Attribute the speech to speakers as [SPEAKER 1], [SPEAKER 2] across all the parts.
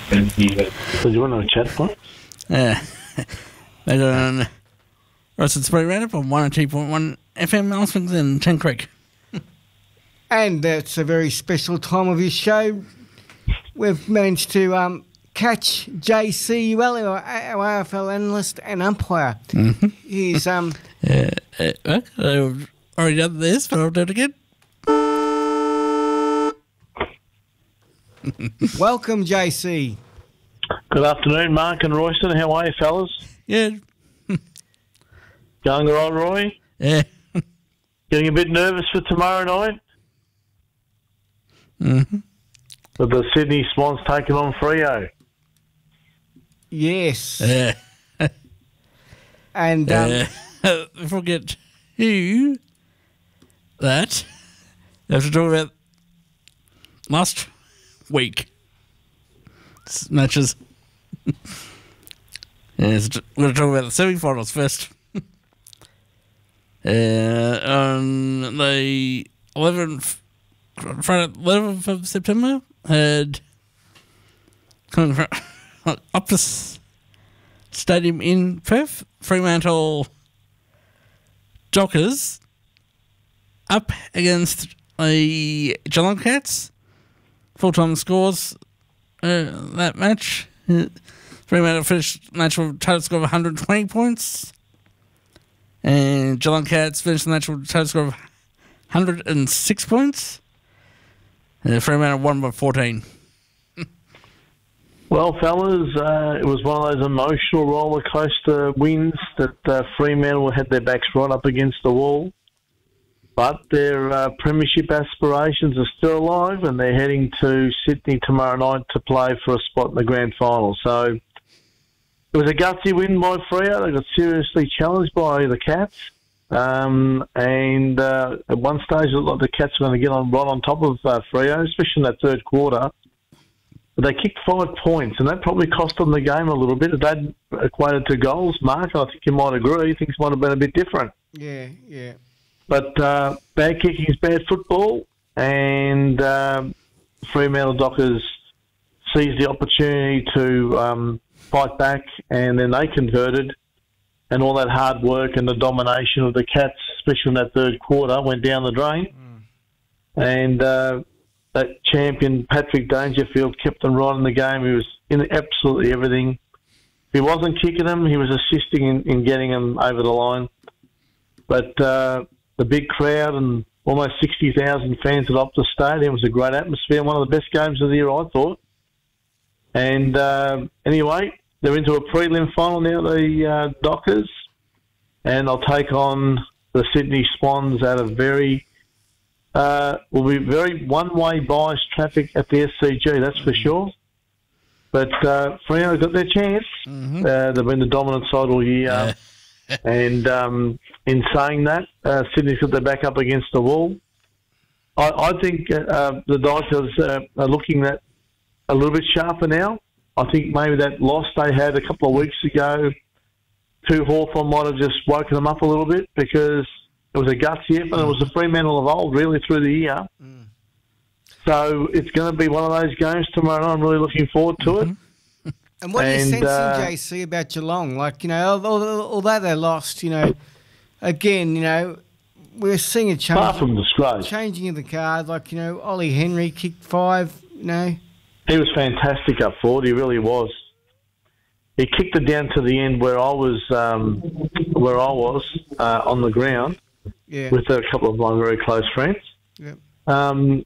[SPEAKER 1] So do you want to chat, Mike?
[SPEAKER 2] Yeah. They got on Russell Spray Roundup on 102.1 FM Alice Springs and Ten Creek.
[SPEAKER 3] And it's a very special time of his show. We've managed to catch JC Ueli, our AFL analyst and umpire.
[SPEAKER 2] Mm-hmm.
[SPEAKER 3] He's
[SPEAKER 2] I've already done this, but I'll do it again.
[SPEAKER 3] welcome, JC.
[SPEAKER 1] Good afternoon, Mark and Royston. How are you, fellas?
[SPEAKER 2] Yeah.
[SPEAKER 1] Going all right, Roy?
[SPEAKER 2] Yeah.
[SPEAKER 1] Getting a bit nervous for tomorrow night?
[SPEAKER 2] Mm-hmm.
[SPEAKER 1] With the Sydney Swans taking on Freo.
[SPEAKER 3] Yes.
[SPEAKER 2] Yeah.
[SPEAKER 3] And
[SPEAKER 2] forget who that. I have to talk about last week matches. Yes, we're going to talk about the semi-finals first. On the 11th, Friday, 11th of September, had Optus Stadium in Perth, Fremantle Dockers up against the Geelong Cats. Full-time scores that match. Fremantle finished the match with a total score of 120 points. And Geelong Cats finished the match with a total score of 106 points. Fremantle won by 14.
[SPEAKER 1] Well, fellas, it was one of those emotional roller coaster wins that Fremantle had their backs right up against the wall. But their premiership aspirations are still alive, and they're heading to Sydney tomorrow night to play for a spot in the grand final. So it was a gutsy win by Freo. They got seriously challenged by the Cats. And at one stage, it looked like the Cats were going to get right on top of Freo, especially in that third quarter. But they kicked 5 points, and that probably cost them the game a little bit. If they'd equated to goals, Mark, I think you might agree, things might have been a bit different.
[SPEAKER 3] yeah, yeah.
[SPEAKER 1] But bad kicking is bad football, and Fremantle Dockers seized the opportunity to fight back, and then they converted, and all that hard work and the domination of the Cats, especially in that third quarter, went down the drain. And that champion, Patrick Dangerfield, kept them right in the game. He was in absolutely everything. If he wasn't kicking them, he was assisting in getting them over the line. But the big crowd and almost 60,000 fans at Optus Stadium was a great atmosphere, one of the best games of the year, I thought. And anyway, they're into a prelim final now, the Dockers, and they'll take on the Sydney Swans at a will be very one-way biased traffic at the SCG, that's for sure. But Freo got their chance. Mm-hmm. They've been the dominant side all year. And in saying that, Sydney's got their back up against the wall. I think the Dockers are looking at a little bit sharper now. I think maybe that loss they had a couple of weeks ago to Hawthorn might have just woken them up a little bit, because it was a gutsy effort, and it was a Fremantle of old really through the year. So it's going to be one of those games tomorrow night. I'm really looking forward to it.
[SPEAKER 3] And what are you sensing, JC, about Geelong? Like, you know, although they lost, you know, again, you know, we're seeing a change.
[SPEAKER 1] Far from disgrace.
[SPEAKER 3] Changing of the card. Like, you know, Ollie Henry kicked 5, you know.
[SPEAKER 1] He was fantastic up forward. He really was. He kicked it down to the end where I was on the ground with a couple of my very close friends.
[SPEAKER 3] Yep.
[SPEAKER 1] So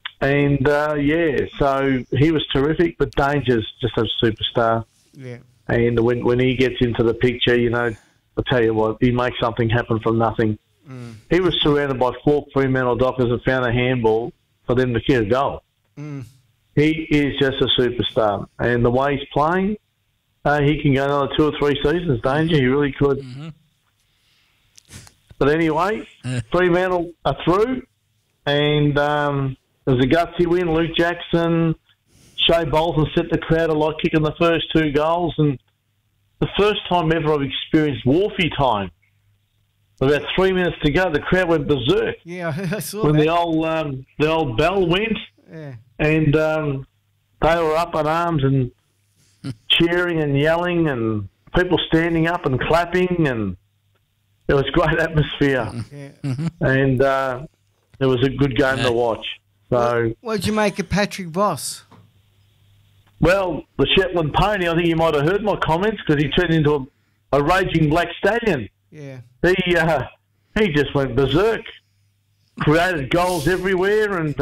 [SPEAKER 1] he was terrific, but Danger's just a superstar.
[SPEAKER 3] Yeah.
[SPEAKER 1] And when he gets into the picture, you know, I'll tell you what, he makes something happen from nothing. He was surrounded by 4 Fremantle Dockers and found a handball for them to kick a goal. He is just a superstar. And the way he's playing, he can go another 2 or 3 seasons, Danger. He really could. Mm-hmm. But anyway, Fremantle are through. And it was a gutsy win. Luke Jackson, Shea Bolton set the crowd alight, kicking the first 2 goals. And the first time ever I've experienced Wharfie time. About 3 minutes to go, the crowd went berserk.
[SPEAKER 3] Yeah, I saw
[SPEAKER 1] when
[SPEAKER 3] that.
[SPEAKER 1] the old bell went, and they were up in arms, and cheering and yelling and people standing up and clapping, and it was great atmosphere.
[SPEAKER 3] Yeah.
[SPEAKER 1] And it was a good game to watch. So,
[SPEAKER 3] What did you make of Patrick Voss?
[SPEAKER 1] well, the Shetland pony, I think you might have heard my comments because he turned into a raging black stallion.
[SPEAKER 3] Yeah.
[SPEAKER 1] He just went berserk, created goals everywhere, and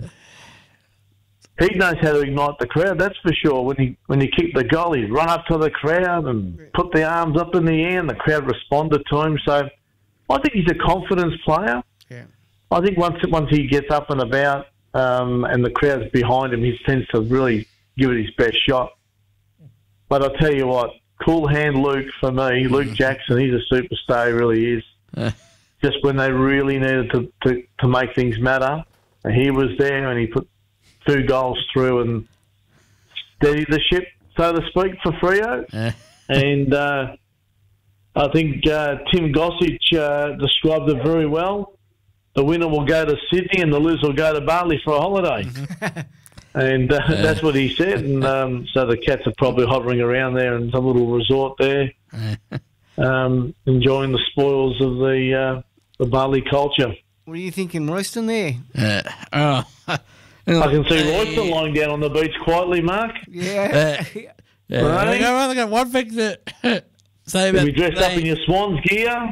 [SPEAKER 1] he knows how to ignite the crowd. That's for sure. When he kicked the goal, he'd run up to the crowd and put the arms up in the air, and the crowd responded to him. So I think he's a confidence player.
[SPEAKER 3] Yeah.
[SPEAKER 1] I think once he gets up and about and the crowd's behind him, he tends to really give it his best shot. But I'll tell you what, cool hand Luke for me, Luke Jackson, he's a superstar, he really is. Just when they really needed to make things matter, and he was there and he put 2 goals through and steadied the ship, so to speak, for Freo. And I think Tim Gossage described it very well. The winner will go to Sydney and the loser will go to Bali for a holiday. And that's what he said. And so the Cats are probably hovering around there in some little resort there, enjoying the spoils of the Bali culture.
[SPEAKER 3] What are you thinking, Royston, there?
[SPEAKER 2] Oh,
[SPEAKER 1] I can see Royston lying down on the beach quietly, Mark.
[SPEAKER 3] Yeah.
[SPEAKER 2] I got one thing to say about
[SPEAKER 1] You'll be dressed up in your Swans gear.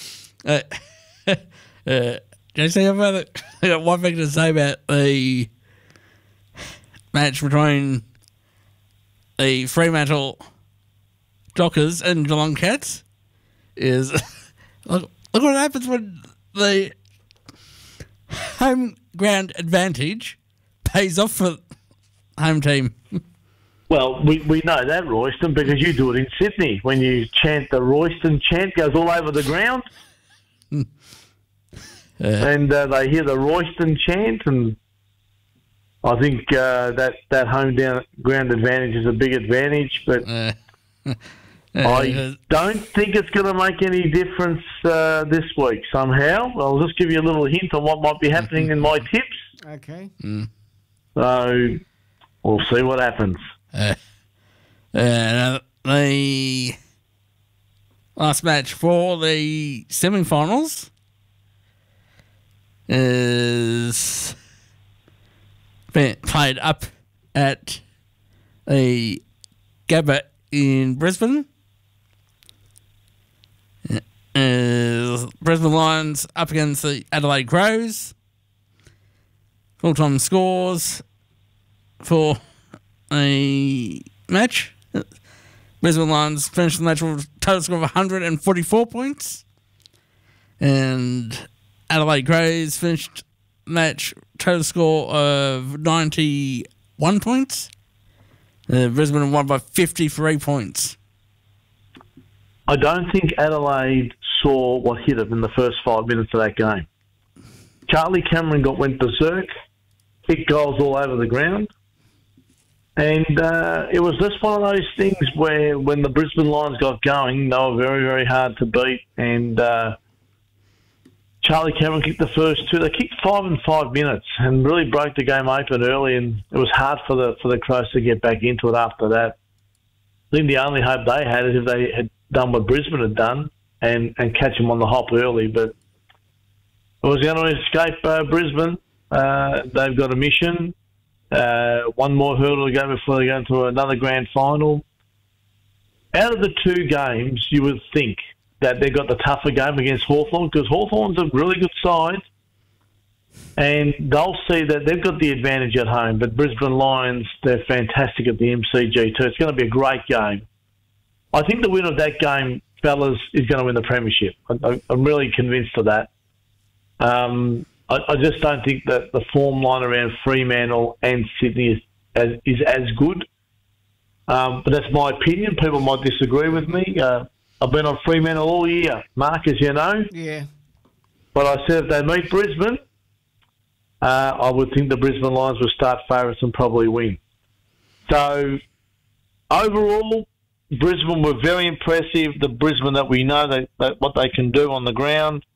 [SPEAKER 2] JC, I got one thing to say about the match between the Fremantle Dockers and Geelong Cats. Is look what happens when the home ground advantage pays off for home team.
[SPEAKER 1] Well, we know that, Royston, because you do it in Sydney. When you chant the Royston chant, goes all over the ground. And they hear the Royston chant, and I think that home ground advantage is a big advantage, but I don't think it's going to make any difference this week somehow. I'll just give you a little hint on what might be happening in my tips.
[SPEAKER 3] Okay.
[SPEAKER 1] So we'll see what happens.
[SPEAKER 2] The last match for the semi-finals is played up at the Gabba in Brisbane. Brisbane Lions up against the Adelaide Crows. Full-time scores for a match. Brisbane Lions finished the match with a total score of 144 points. And Adelaide Crows finished the match total score of 91 points. Brisbane won by 53 points.
[SPEAKER 1] I don't think Adelaide saw what hit them in the first 5 minutes of that game. Charlie Cameron went berserk, kicked goals all over the ground. And it was just one of those things where when the Brisbane Lions got going, they were very, very hard to beat. And Charlie Cameron kicked the first 2. They kicked 5 in 5 minutes and really broke the game open early. And it was hard for the Crows to get back into it after that. I think the only hope they had is if they had done what Brisbane had done and catch them on the hop early. But it was going to escape Brisbane. They've got a mission. One more hurdle to go before they go into another grand final. Out of the 2 games, you would think that they got the tougher game against Hawthorn because Hawthorn's a really good side and they'll see that they've got the advantage at home. But Brisbane Lions, they're fantastic at the MCG too. It's going to be a great game. I think the winner of that game, fellas, is going to win the premiership. I'm really convinced of that. I just don't think that the form line around Fremantle and Sydney is as good. But that's my opinion. People might disagree with me. I've been on Fremantle all year, Mark, as you know.
[SPEAKER 3] Yeah.
[SPEAKER 1] But I said if they meet Brisbane, I would think the Brisbane Lions will start favourites and probably win. So, overall, Brisbane were very impressive. The Brisbane that we know, that what they can do on the ground.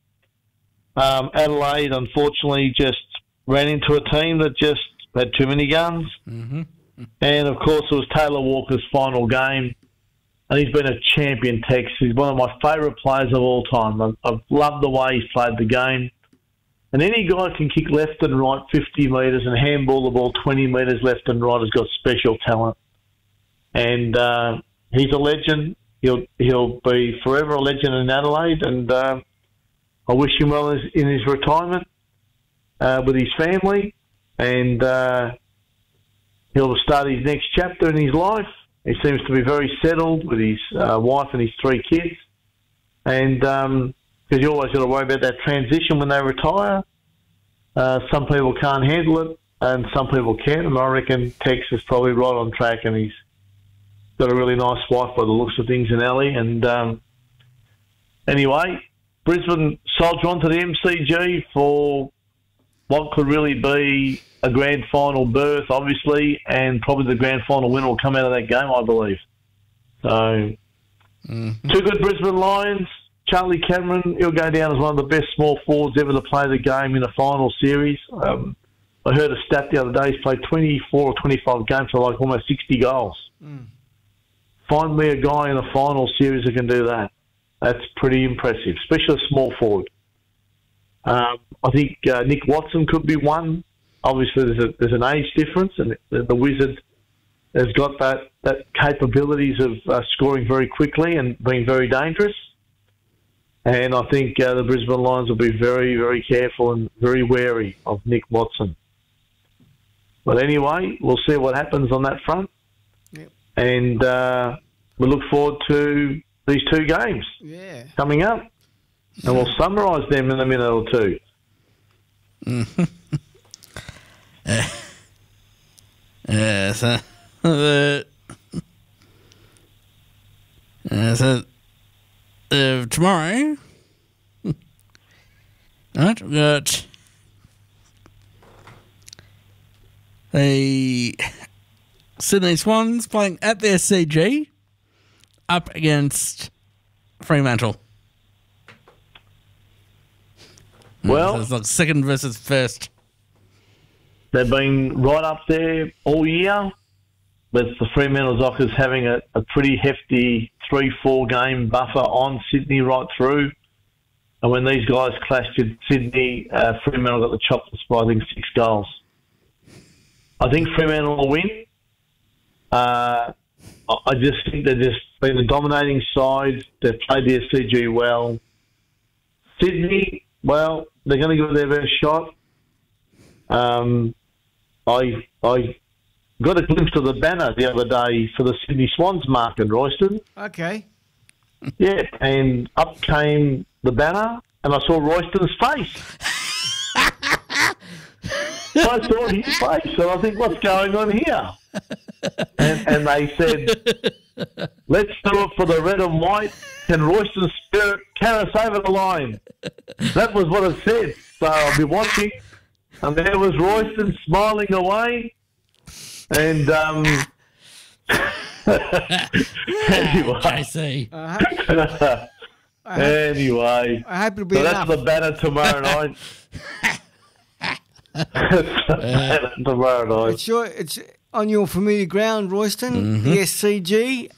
[SPEAKER 1] Adelaide, unfortunately, just ran into a team that just had too many guns.
[SPEAKER 2] Mm-hmm.
[SPEAKER 1] And, of course, it was Taylor Walker's final game. And he's been a champion, Tex. He's one of my favourite players of all time. I've loved the way he's played the game. And any guy can kick left and right 50 metres and handball the ball 20 metres left and right has got special talent. And he's a legend. He'll be forever a legend in Adelaide. And I wish him well in his retirement with his family. And he'll start his next chapter in his life. He seems to be very settled with his wife and his 3 kids. And because you always got to worry about that transition when they retire. Some people can't handle it and some people can. And I reckon Tex is probably right on track, and he's got a really nice wife by the looks of things in Ellie. And anyway, Brisbane soldier on to the MCG for what could really be a grand final berth, obviously, and probably the grand final winner will come out of that game, I believe. So, 2 good Brisbane Lions. Charlie Cameron, he'll go down as one of the best small forwards ever to play the game in a final series. I heard a stat the other day, he's played 24 or 25 games for like almost 60 goals. Find me a guy in a final series who can do that. That's pretty impressive, especially a small forward. I think Nick Watson could be one. Obviously, there's an age difference, and the Wizard has got that capabilities of scoring very quickly and being very dangerous. And I think the Brisbane Lions will be very, very careful and very wary of Nick Watson. But anyway, we'll see what happens on that front.
[SPEAKER 3] Yep.
[SPEAKER 1] And we look forward to these 2 games coming up. And we'll summarise them in a minute or two.
[SPEAKER 2] Tomorrow, right, we've got the Sydney Swans playing at the SCG up against Fremantle.
[SPEAKER 1] Well,
[SPEAKER 2] it's like second versus first.
[SPEAKER 1] They've been right up there all year, but the Fremantle Dockers having a pretty hefty 3-4 game buffer on Sydney right through. And when these guys clashed with Sydney, Fremantle got the chocolates by, I think, 6 goals. I think Fremantle will win. I just think they've just been a dominating side. They've played the SCG well. Sydney, well, they're going to give it their best shot. I got a glimpse of the banner the other day for the Sydney Swans mark in Royston.
[SPEAKER 3] Okay.
[SPEAKER 1] Yeah, and up came the banner, and I saw Royston's face. I saw his face, and I think, what's going on here? And they said, let's do it for the red and white. Can Royston's spirit carry us over the line? That was what it said. So I'll be watching. And there was Royston smiling away. And anyway.
[SPEAKER 2] JC.
[SPEAKER 1] Anyway.
[SPEAKER 3] I hope it'll be
[SPEAKER 1] so
[SPEAKER 3] enough.
[SPEAKER 1] that's the banner tomorrow night. Tomorrow night.
[SPEAKER 3] Sure, it's on your familiar ground, Royston, the SCG.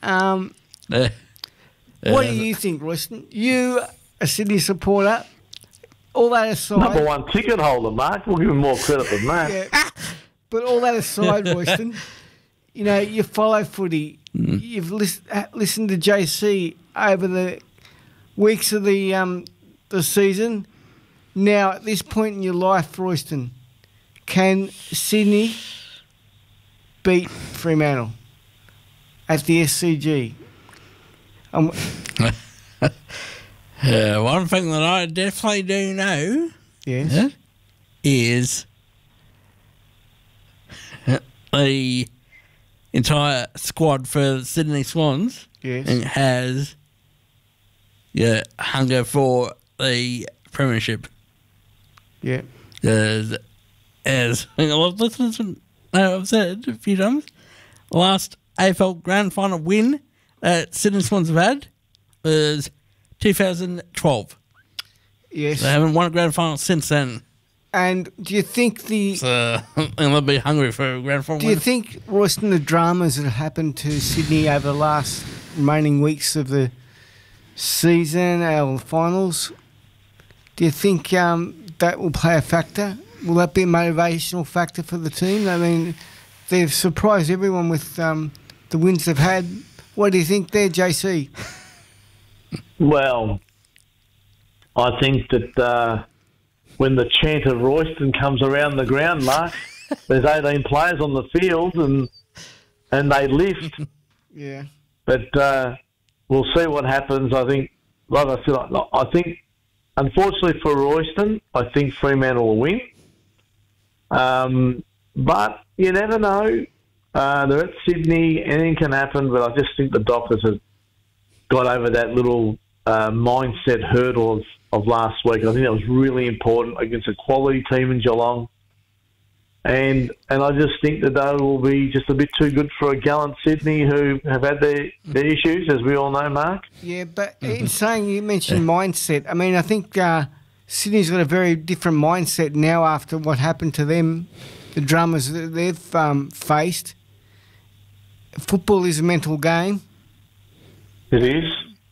[SPEAKER 3] What do you think, Royston? You, a Sydney supporter, all that aside...
[SPEAKER 1] Number 1 ticket holder, Mark. We'll give him more credit than that.
[SPEAKER 3] Yeah, but all that aside, Royston, you know, you follow footy. You've listened to JC over the weeks of the season. Now, at this point in your life, Royston, can Sydney beat Fremantle at the SCG?
[SPEAKER 2] One thing that I definitely do know is the entire squad for the Sydney Swans has hunger for the premiership.
[SPEAKER 3] Yeah.
[SPEAKER 2] As a lot of listeners have said a few times, the last AFL Grand Final win that Sydney Swans have had was 2012.
[SPEAKER 3] Yes.
[SPEAKER 2] They haven't won a Grand Final since then.
[SPEAKER 3] And do you think
[SPEAKER 2] So they'll be hungry for a grand final.
[SPEAKER 3] do you think, Royston, the dramas that have happened to Sydney over the last remaining weeks of the season, our finals, do you think that will play a factor? Will that be a motivational factor for the team? I mean, they've surprised everyone with the wins they've had. What do you think there, JC?
[SPEAKER 1] Well, I think that when the chant of Royston comes around the ground, Mark, there's 18 players on the field and they lift.
[SPEAKER 3] Yeah.
[SPEAKER 1] But we'll see what happens. I think, like I said, I think, unfortunately for Royston, I think Fremantle will win. But you never know. They're at Sydney. Anything can happen. But I just think the Dockers have got over that little mindset hurdle of last week. I think that was really important against a quality team in Geelong. And I just think that they will be just a bit too good for a gallant Sydney who have had their issues, as we all know, Mark.
[SPEAKER 3] Yeah, but in saying, you mentioned mindset, I mean, I think Sydney's got a very different mindset now after what happened to them, the dramas that they've faced. Football is a mental game.
[SPEAKER 1] It is.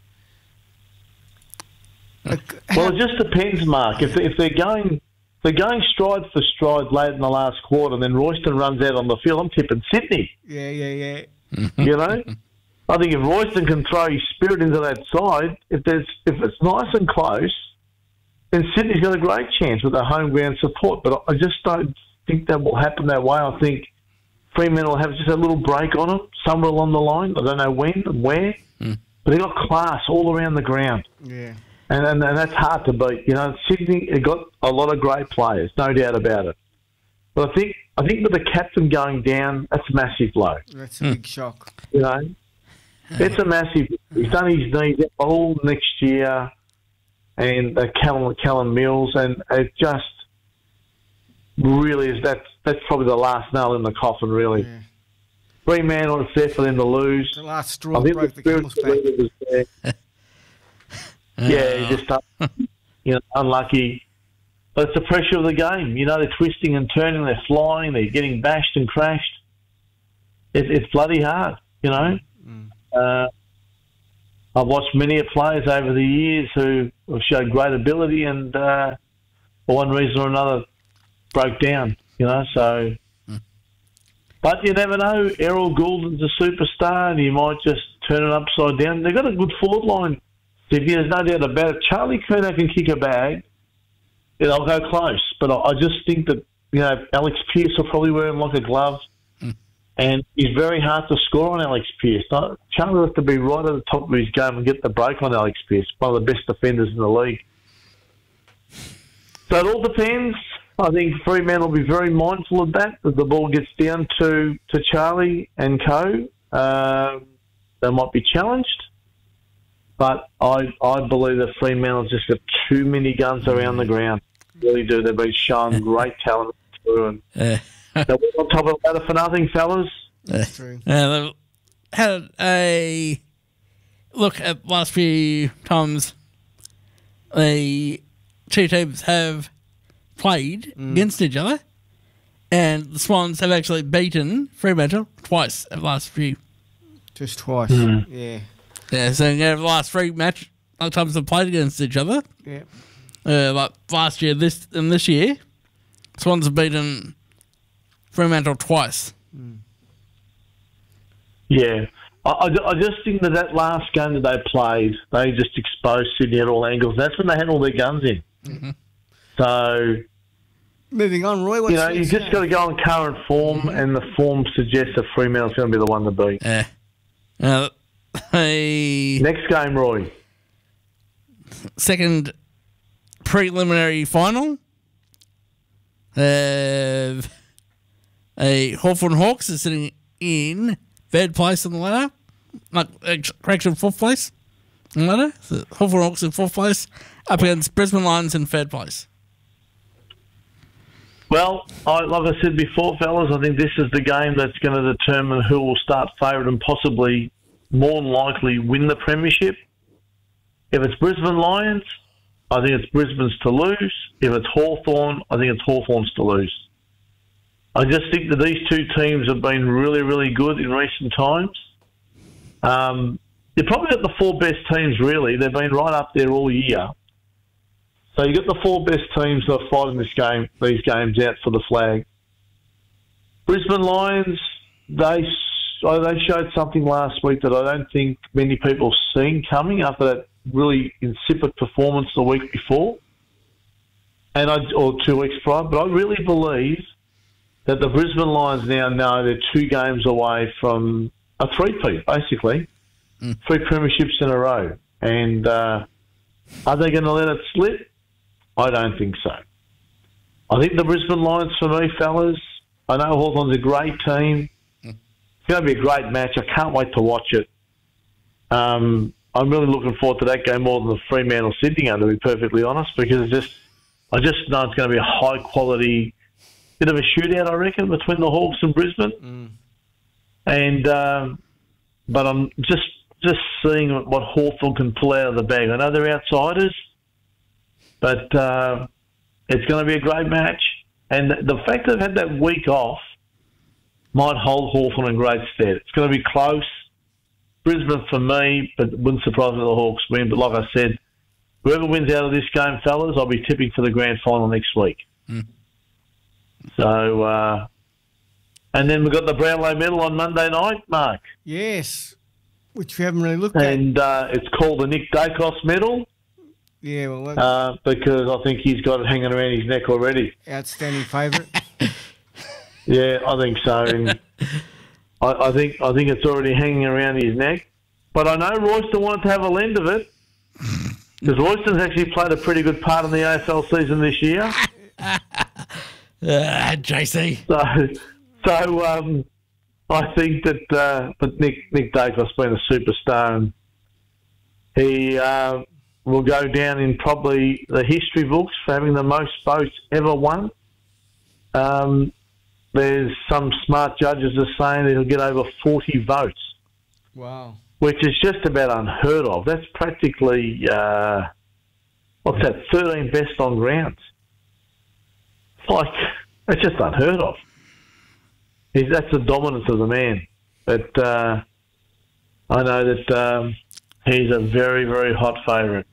[SPEAKER 1] Well, it just depends, Mark. If they're going stride for stride late in the last quarter, and then Royston runs out on the field, I'm tipping Sydney.
[SPEAKER 3] Yeah.
[SPEAKER 1] You know, I think if Royston can throw his spirit into that side, if it's nice and close, then Sydney's got a great chance with their home ground support. But I just don't think that will happen that way. I think Fremantle will have just a little break on them somewhere along the line. I don't know when and where, but they've got class all around the ground.
[SPEAKER 3] Yeah.
[SPEAKER 1] And that's hard to beat. You know, Sydney have got a lot of great players, no doubt about it. But I think with the captain going down, that's a massive blow.
[SPEAKER 3] That's a big shock.
[SPEAKER 1] You know, it's a massive. He's done his knees all next year, and Callum Mills, and it just really is. That's probably the last nail in the coffin, really.
[SPEAKER 3] Yeah.
[SPEAKER 1] Fremantle, it's there for them to lose.
[SPEAKER 3] The last straw
[SPEAKER 1] I think
[SPEAKER 3] broke the camel's back.
[SPEAKER 1] was there. Yeah, he just unlucky. But it's the pressure of the game. You know, they're twisting and turning, they're flying, they're getting bashed and crashed. It's bloody hard, you know. I've watched many players over the years who have showed great ability and for one reason or another broke down, you know, so... But you never know. Errol Goulden's a superstar and he might just turn it upside down. They've got a good forward line. There's no doubt about it. Charlie Curnow can kick a bag. They'll go close. But I just think that, you know, Alex Pearce will probably wear him like a glove. And he's very hard to score on Alex Pearce. Charlie has to be right at the top of his game and get the break on Alex Pearce, one of the best defenders in the league. So it all depends. I think Fremantle will be very mindful of that the ball gets down to Charlie and co. They might be challenged. But I believe that Fremantle's just got too many guns around the ground. They really do. They've been showing great talent through. And they're on top of the ladder for nothing, fellas.
[SPEAKER 3] That's true.
[SPEAKER 2] They've had a look at the last few times the two teams have played against each other, and the Swans have actually beaten Fremantle twice at the last few.
[SPEAKER 3] Just twice. Yeah.
[SPEAKER 2] Yeah, so the last three times they've played against each other.
[SPEAKER 3] Yeah.
[SPEAKER 2] Like last year, this year, Swans have beaten Fremantle twice.
[SPEAKER 1] Yeah. I just think that last game that they played, they just exposed Sydney at all angles. That's when they had all their guns in. So...
[SPEAKER 3] Moving on, Roy. What's
[SPEAKER 1] you just got to go on current form, and the form suggests that Fremantle's going to be the one to beat.
[SPEAKER 2] Yeah.
[SPEAKER 1] Next game, Roy.
[SPEAKER 2] Second preliminary final. A Hawthorn Hawks is sitting in third place on the ladder. Correction, fourth place on the ladder. So Hawthorn Hawks in fourth place, up against Brisbane Lions in third place.
[SPEAKER 1] Well, like I said before, fellas, I think this is the game that's going to determine who will start favourite and possibly more than likely win the premiership. If it's Brisbane Lions, I think it's Brisbane's to lose. If it's Hawthorn, I think it's Hawthorn's to lose. I just think that these two teams have been really, really good in recent times. You've probably got the four best teams, really. They've been right up there all year. So you've got the four best teams that are fighting these games out for the flag. Brisbane Lions, they showed something last week that I don't think many people have seen coming after that really insipid performance the week before, or 2 weeks prior. But I really believe that the Brisbane Lions now know they're 2 games away from a three-peat, basically. 3 premierships in a row. And are they going to let it slip? I don't think so. I think the Brisbane Lions, for me, fellas, I know Hawthorn's a great team. It's going to be a great match. I can't wait to watch it. I'm really looking forward to that game more than the Fremantle-Sydney game, to be perfectly honest, because I just know it's going to be a high-quality bit of a shootout, I reckon, between the Hawks and Brisbane. And but I'm just seeing what Hawthorn can pull out of the bag. I know they're outsiders, but it's going to be a great match. And the fact they've had that week off might hold Hawthorn in great stead. It's going to be close. Brisbane for me, but it wouldn't surprise me if the Hawks win. But like I said, whoever wins out of this game, fellas, I'll be tipping for the grand final next week. So, and then we've got the Brownlow Medal on Monday night, Mark.
[SPEAKER 3] Yes, which we haven't really looked at.
[SPEAKER 1] And it's called the Nick Dacos Medal.
[SPEAKER 3] Yeah, well,
[SPEAKER 1] because I think he's got it hanging around his neck already.
[SPEAKER 3] Outstanding favourite.
[SPEAKER 1] Yeah, I think so. And I think it's already hanging around his neck. But I know Royston wanted to have a lend of it, because Royston's actually played a pretty good part in the AFL season this year.
[SPEAKER 2] JC.
[SPEAKER 1] So I think that but Nick Dacos being a superstar, and he will go down in probably the history books for having the most votes ever won. There's some smart judges are saying that he'll get over 40 votes.
[SPEAKER 3] Wow. Which
[SPEAKER 1] is just about unheard of. That's practically, 13 best on grounds. It's just unheard of. That's the dominance of the man. But I know that he's a very, very hot favourite.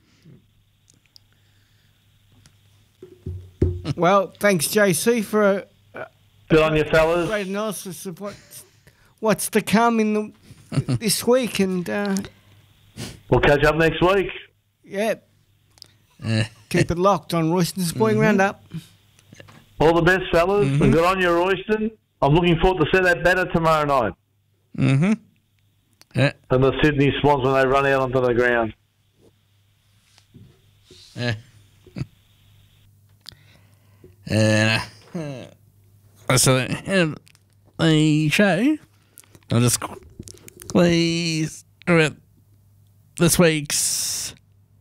[SPEAKER 3] Well, thanks, JC, for
[SPEAKER 1] good on you, fellas.
[SPEAKER 3] Great analysis of what's to come in this week, and
[SPEAKER 1] we'll catch up next week.
[SPEAKER 3] Yeah. Keep it locked on Royston's Sporting Roundup.
[SPEAKER 1] All the best, fellas, and good on you, Royston. I'm looking forward to see that banner tomorrow night.
[SPEAKER 2] Yeah.
[SPEAKER 1] And the Sydney Swans when they run out onto the ground.
[SPEAKER 2] Yeah. And so end of the show, I'll just please about this week's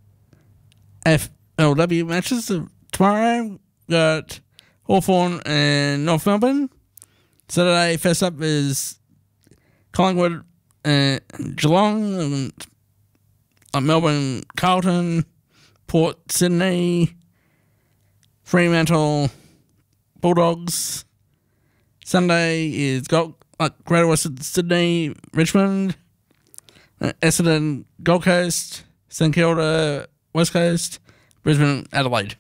[SPEAKER 2] FLW matches. Tomorrow, got Hawthorn and North Melbourne. Saturday, first up is Collingwood and Geelong, and Melbourne, Carlton, Port Sydney, Fremantle, Bulldogs. Sunday is Greater Western Sydney, Richmond, Essendon, Gold Coast, St Kilda, West Coast, Brisbane, Adelaide.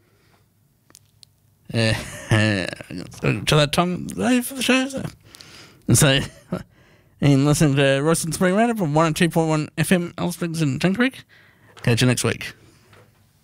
[SPEAKER 2] To that time today for the show. So, and listening to Royston Spring Roundup from 102.1 FM, Alice Springs and Tin Creek. Catch you next week.